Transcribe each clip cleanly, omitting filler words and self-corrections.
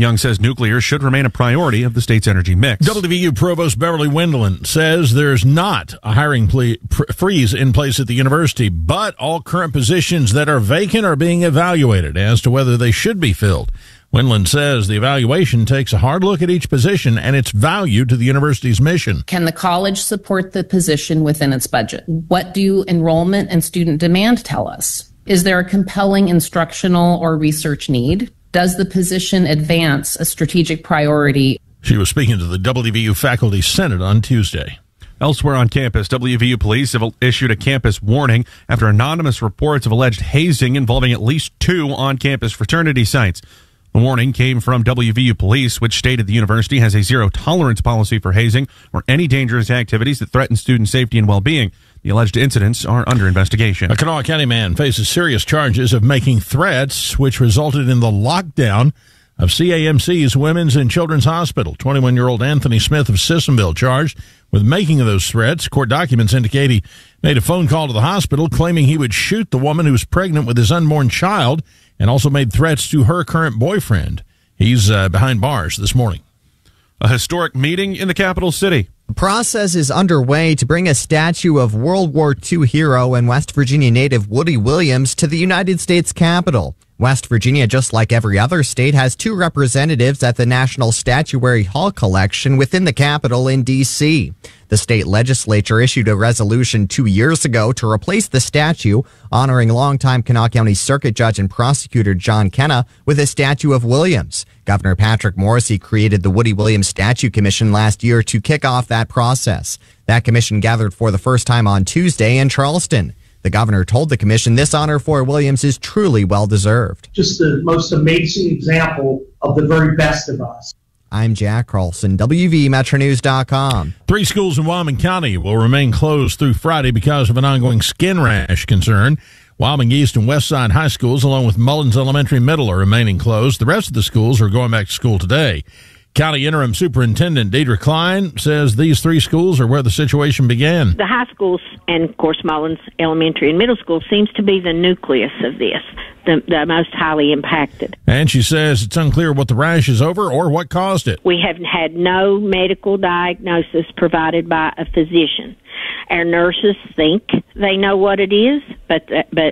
Young says nuclear should remain a priority of the state's energy mix. WVU Provost Beverly Wendlandt says there's not a hiring freeze in place at the university, but all current positions that are vacant are being evaluated as to whether they should be filled. Wendlandt says the evaluation takes a hard look at each position and its value to the university's mission. Can the college support the position within its budget? What do enrollment and student demand tell us? Is there a compelling instructional or research need? Does the position advance a strategic priority? She was speaking to the WVU Faculty Senate on Tuesday. Elsewhere on campus, WVU police have issued a campus warning after anonymous reports of alleged hazing involving at least 2 on-campus fraternity sites. The warning came from WVU police, which stated the university has a zero-tolerance policy for hazing or any dangerous activities that threaten student safety and well-being. The alleged incidents are under investigation. A Kanawha County man faces serious charges of making threats, which resulted in the lockdown of CAMC's Women's and Children's Hospital. 21-year-old Anthony Smith of Sissonville charged with making those threats. Court documents indicate he made a phone call to the hospital claiming he would shoot the woman who was pregnant with his unborn child and also made threats to her current boyfriend. He's behind bars this morning. A historic meeting in the capital city. The process is underway to bring a statue of World War II hero and West Virginia native Woody Williams to the United States Capitol. West Virginia, just like every other state, has 2 representatives at the National Statuary Hall collection within the Capitol in D.C. The state legislature issued a resolution 2 years ago to replace the statue, honoring longtime Kanawha County Circuit Judge and Prosecutor John Kenna with a statue of Williams. Governor Patrick Morrisey created the Woody Williams Statue Commission last year to kick off that process. That commission gathered for the first time on Tuesday in Charleston. The governor told the commission this honor for Williams is truly well-deserved. Just the most amazing example of the very best of us. I'm Jack Carlson, WVMetroNews.com. 3 schools in Wyoming County will remain closed through Friday because of an ongoing skin rash concern. Wyoming East and West Side High Schools, along with Mullins Elementary Middle, are remaining closed. The rest of the schools are going back to school today. County Interim Superintendent Deidre Klein says these 3 schools are where the situation began. The high schools and, of course, Mullins Elementary and Middle School seems to be the nucleus of this, the most highly impacted. And she says it's unclear what the rash is over or what caused it. We have had no medical diagnosis provided by a physician. Our nurses think they know what it is, but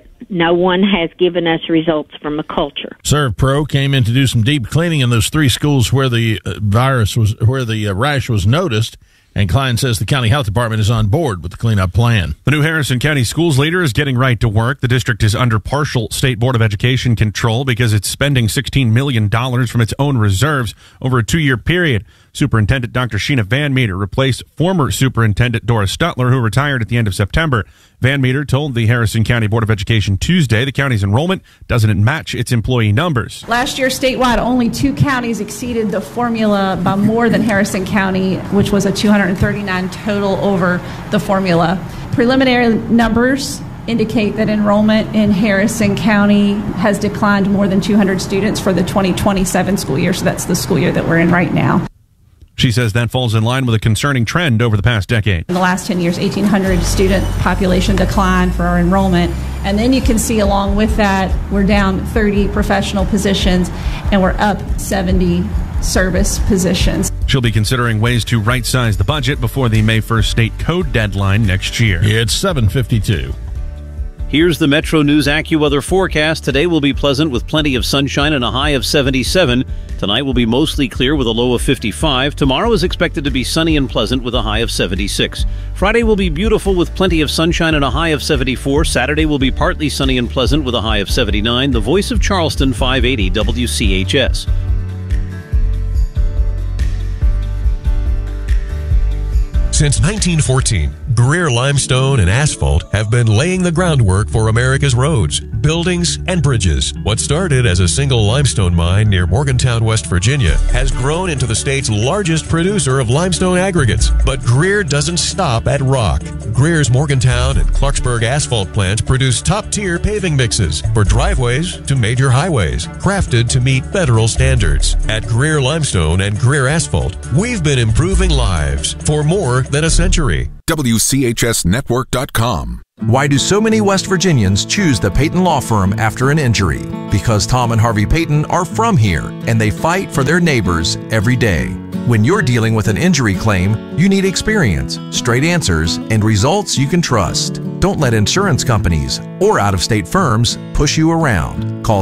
no one has given us results from a culture. ServPro came in to do some deep cleaning in those 3 schools where the rash was noticed. And Klein says the county health department is on board with the cleanup plan. The new Harrison County Schools leader is getting right to work. The district is under partial State Board of Education control because it's spending $16 million from its own reserves over a 2-year period. Superintendent Dr. Sheena Van Meter replaced former Superintendent Doris Stutler, who retired at the end of September. Van Meter told the Harrison County Board of Education Tuesday the county's enrollment doesn't match its employee numbers. Last year, statewide, only 2 counties exceeded the formula by more than Harrison County, which was a 239 total over the formula. Preliminary numbers indicate that enrollment in Harrison County has declined more than 200 students for the 2027 school year, so that's the school year that we're in right now. She says that falls in line with a concerning trend over the past decade. In the last 10 years, 1,800 student population decline for our enrollment. And then you can see along with that, we're down 30 professional positions and we're up 70 service positions. She'll be considering ways to right-size the budget before the May 1st state code deadline next year. It's 7:52. Here's the Metro News AccuWeather forecast. Today will be pleasant with plenty of sunshine and a high of 77. Tonight will be mostly clear with a low of 55. Tomorrow is expected to be sunny and pleasant with a high of 76. Friday will be beautiful with plenty of sunshine and a high of 74. Saturday will be partly sunny and pleasant with a high of 79. The Voice of Charleston, 580 WCHS. Since 1914, Greer Limestone and Asphalt have been laying the groundwork for America's roads, buildings, and bridges. What started as a single limestone mine near Morgantown, West Virginia, has grown into the state's largest producer of limestone aggregates. But Greer doesn't stop at rock. Greer's Morgantown and Clarksburg asphalt plants produce top-tier paving mixes for driveways to major highways, crafted to meet federal standards. At Greer Limestone and Greer Asphalt, we've been improving lives for more than a century. WCHSnetwork.com. Why do so many West Virginians choose the Peyton Law Firm after an injury? Because Tom and Harvey Peyton are from here, and they fight for their neighbors every day. When you're dealing with an injury claim, you need experience, straight answers, and results you can trust. Don't let insurance companies or out-of-state firms push you around. Call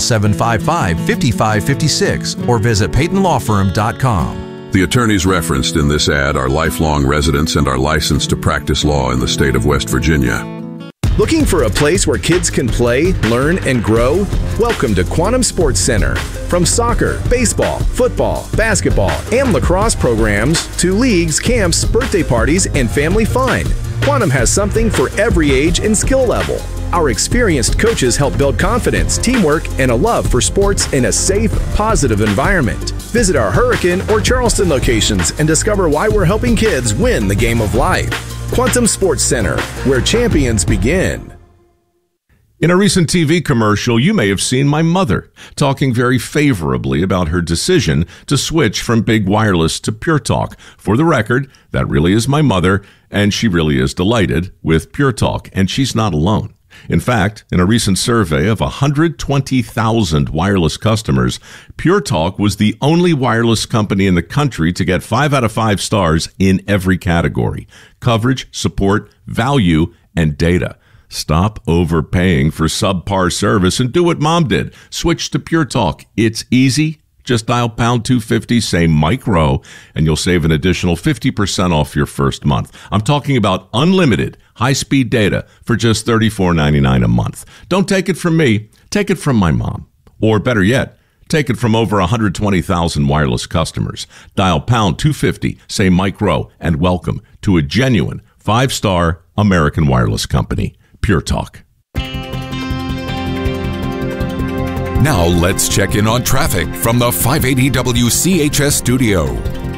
755-5556 or visit PeytonLawFirm.com. The attorneys referenced in this ad are lifelong residents and are licensed to practice law in the state of West Virginia. Looking for a place where kids can play, learn, and grow? Welcome to Quantum Sports Center. From soccer, baseball, football, basketball, and lacrosse programs to leagues, camps, birthday parties, and family fun, Quantum has something for every age and skill level. Our experienced coaches help build confidence, teamwork, and a love for sports in a safe, positive environment. Visit our Hurricane or Charleston locations and discover why we're helping kids win the game of life. Quantum Sports Center, where champions begin. In a recent TV commercial, you may have seen my mother talking very favorably about her decision to switch from big wireless to Pure Talk. For the record, that really is my mother, and she really is delighted with Pure Talk, and she's not alone. In fact, in a recent survey of 120,000 wireless customers, Pure Talk was the only wireless company in the country to get 5 out of 5 stars in every category: coverage, support, value, and data. Stop overpaying for subpar service and do what Mom did. Switch to Pure Talk. It's easy. Just dial pound 250, say Mike Rowe, and you'll save an additional 50% off your first month. I'm talking about unlimited high-speed data for just $34.99 a month. Don't take it from me. Take it from my mom. Or better yet, take it from over 120,000 wireless customers. Dial pound 250, say Mike Rowe, and welcome to a genuine 5-star American wireless company, Pure Talk. Now let's check in on traffic from the 580 WCHS studio.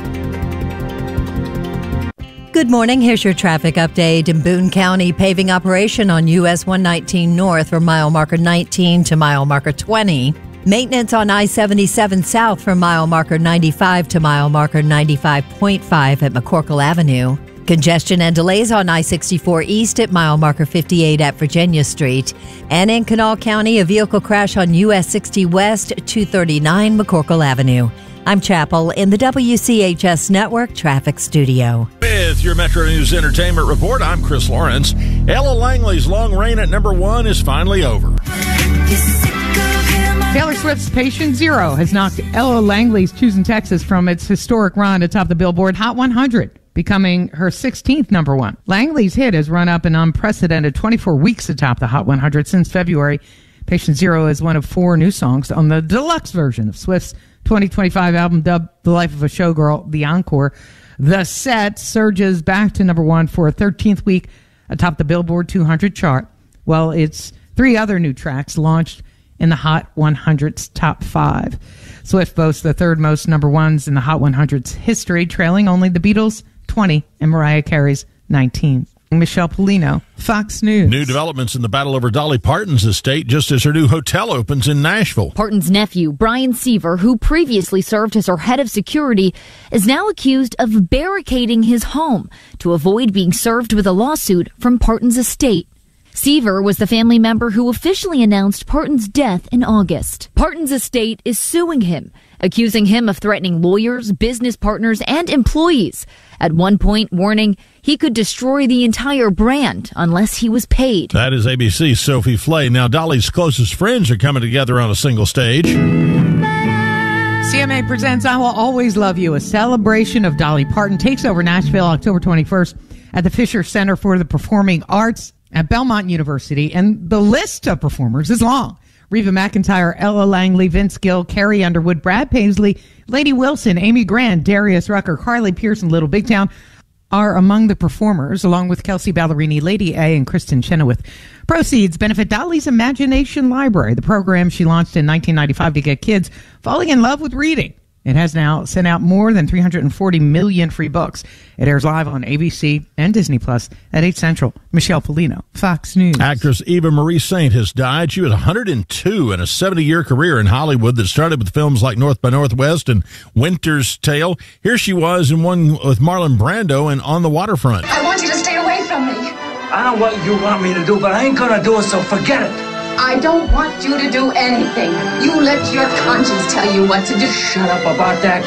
Good morning. Here's your traffic update. In Boone County, paving operation on US 119 North from mile marker 19 to mile marker 20. Maintenance on I-77 South from mile marker 95 to mile marker 95.5 at McCorkle Avenue. Congestion and delays on I-64 East at mile marker 58 at Virginia Street. And in Kanawha County, a vehicle crash on US 60 West, 239 McCorkle Avenue. I'm Chapel in the WCHS Network Traffic Studio. With your Metro News Entertainment Report, I'm Chris Lawrence. Ella Langley's long reign at number 1 is finally over. Taylor Swift's Patient Zero has knocked Ella Langley's Choosing Texas from its historic run atop the Billboard Hot 100. Becoming her 16th number 1. Langley's hit has run up an unprecedented 24 weeks atop the Hot 100 since February. Patient Zero is one of 4 new songs on the deluxe version of Swift's 2025 album dubbed The Life of a Showgirl, The Encore. The set surges back to number 1 for a 13th week atop the Billboard 200 chart, while its 3 other new tracks launched in the Hot 100's top 5. Swift boasts the 3rd most number 1s in the Hot 100's history, trailing only the Beatles' 20 and Mariah Carey's 19. Michelle Polino, Fox News. New developments in the battle over Dolly Parton's estate just as her new hotel opens in Nashville. Parton's nephew, Brian Seaver, who previously served as her head of security, is now accused of barricading his home to avoid being served with a lawsuit from Parton's estate. Seaver was the family member who officially announced Parton's death in August. Parton's estate is suing him, accusing him of threatening lawyers, business partners, and employees. At one point, warning he could destroy the entire brand unless he was paid. That is ABC's Sophie Flay. Now, Dolly's closest friends are coming together on a single stage. CMA presents I Will Always Love You, a celebration of Dolly Parton, takes over Nashville October 21st at the Fisher Center for the Performing Arts at Belmont University, and the list of performers is long. Reba McEntire, Ella Langley, Vince Gill, Carrie Underwood, Brad Paisley, Lady Wilson, Amy Grant, Darius Rucker, Carly Pearson, Little Big Town are among the performers, along with Kelsey Ballerini, Lady A, and Kristen Chenoweth. Proceeds benefit Dolly's Imagination Library, the program she launched in 1995 to get kids falling in love with reading. It has now sent out more than 340 million free books. It airs live on ABC and Disney Plus at 8 Central. Michelle Polino, Fox News. Actress Eva Marie Saint has died. She was 102 in a 70-year career in Hollywood that started with films like North by Northwest and Winter's Tale. Here she was in one with Marlon Brando and On the Waterfront. I want you to stay away from me. I know what you want me to do, but I ain't gonna do it, so forget it. I don't want you to do anything. You let your conscience tell you what to do. Shut up about that.